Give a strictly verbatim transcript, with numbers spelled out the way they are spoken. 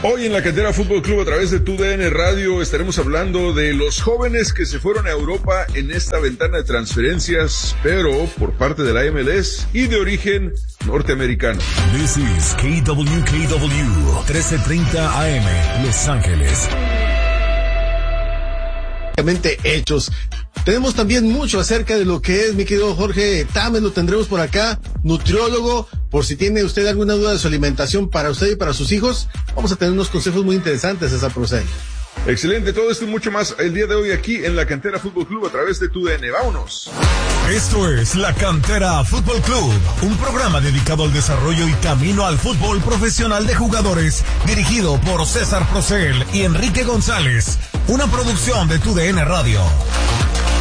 Hoy en la Cantera Fútbol Club a través de Tu D N Radio estaremos hablando de los jóvenes que se fueron a Europa en esta ventana de transferencias, pero por parte de la M L S y de origen norteamericano. This is K W K W trece treinta A M, Los Ángeles. Hechos. Tenemos también mucho acerca de lo que es mi querido Jorge Tames, lo tendremos por acá, nutriólogo, por si tiene usted alguna duda de su alimentación para usted y para sus hijos, vamos a tener unos consejos muy interesantes esa procede. Excelente, todo esto y mucho más el día de hoy aquí en la Cantera Fútbol Club a través de Tu D N. ¡Vámonos! Esto es la Cantera Fútbol Club, un programa dedicado al desarrollo y camino al fútbol profesional de jugadores, dirigido por César Procel y Enrique González, una producción de Tu D N Radio.